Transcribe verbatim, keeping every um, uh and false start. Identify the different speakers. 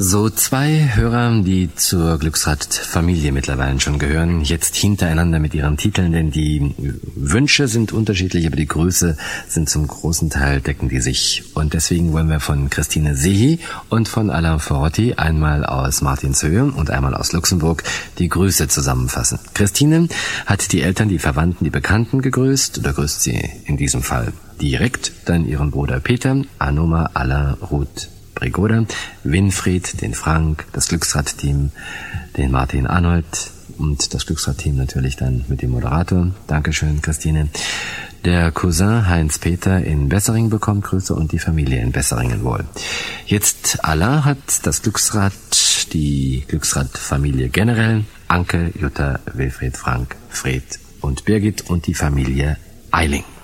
Speaker 1: So zwei Hörer, die zur Glücksrad-Familie mittlerweile schon gehören, jetzt hintereinander mit ihren Titeln, denn die Wünsche sind unterschiedlich, aber die Grüße sind zum großen Teil, decken die sich. Und deswegen wollen wir von Christine Sehi und von Alain Forotti, einmal aus Martinshöhe und einmal aus Luxemburg, die Grüße zusammenfassen. Christine hat die Eltern, die Verwandten, die Bekannten gegrüßt, oder grüßt sie in diesem Fall direkt, dann ihren Bruder Peter, Anoma, Alain, Ruth, Brigoda, Winfried, den Frank, das Glücksrad-Team, den Martin Arnold und das Glücksrad-Team natürlich dann mit dem Moderator. Dankeschön, Christine. Der Cousin Heinz-Peter in Besseringen bekommt Grüße und die Familie in Besseringen wohl. Jetzt Alain hat das Glücksrad, die Glücksrad-Familie generell, Anke, Jutta, Wilfried, Frank, Fred und Birgit und die Familie Eiling.